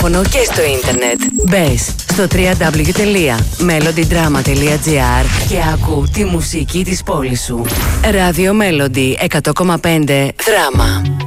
Και στο ίντερνετ. Μπες στο www.melodydrama.gr και άκου τη μουσική της πόλης σου. Radio Melody 100,5 Δράμα.